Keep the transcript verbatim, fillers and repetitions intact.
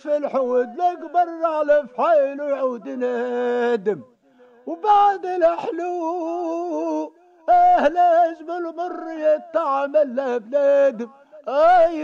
في الحود الأكبر على فحيل ويعود نادم. وبعد الحلو أهل بالمر يتعمل بلادم.